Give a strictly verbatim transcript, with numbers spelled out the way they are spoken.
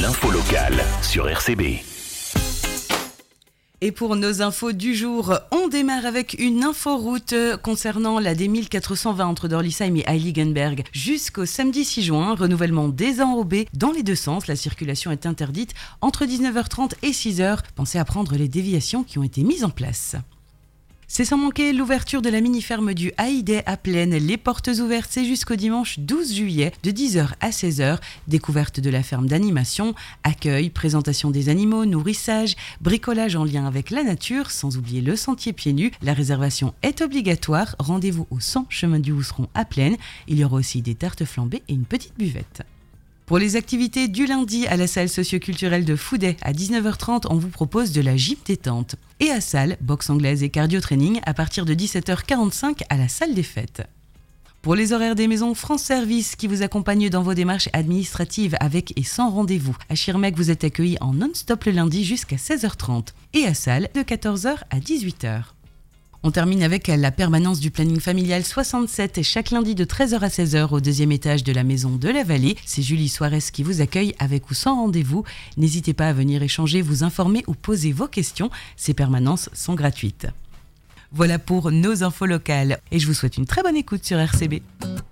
L'info locale sur R C B. Et pour nos infos du jour, on démarre avec une inforoute concernant la D mille quatre cent vingt entre Dorlisheim et Heiligenberg jusqu'au samedi six juin. Renouvellement désenrobé dans les deux sens. La circulation est interdite entre dix-neuf heures trente et six heures. Pensez à prendre les déviations qui ont été mises en place. C'est sans manquer l'ouverture de la mini-ferme du Haïdais à Plaine. Les portes ouvertes, c'est jusqu'au dimanche douze juillet, de dix heures à seize heures. Découverte de la ferme d'animation, accueil, présentation des animaux, nourrissage, bricolage en lien avec la nature, sans oublier le sentier pieds nus. La réservation est obligatoire. Rendez-vous au cent chemin du Housseron à Plaine. Il y aura aussi des tartes flambées et une petite buvette. Pour les activités du lundi à la salle socioculturelle de Fouday, à dix-neuf heures trente, on vous propose de la gym détente. Et à salle, boxe anglaise et cardio-training à partir de dix-sept heures quarante-cinq à la salle des fêtes. Pour les horaires des maisons France Service qui vous accompagnent dans vos démarches administratives avec et sans rendez-vous. À Schirmeck, vous êtes accueillis en non-stop le lundi jusqu'à seize heures trente. Et à salle, de quatorze heures à dix-huit heures. On termine avec la permanence du planning familial soixante-sept et chaque lundi de treize heures à seize heures au deuxième étage de la maison de la Vallée. C'est Julie Suarez qui vous accueille avec ou sans rendez-vous. N'hésitez pas à venir échanger, vous informer ou poser vos questions. Ces permanences sont gratuites. Voilà pour nos infos locales et je vous souhaite une très bonne écoute sur R C B.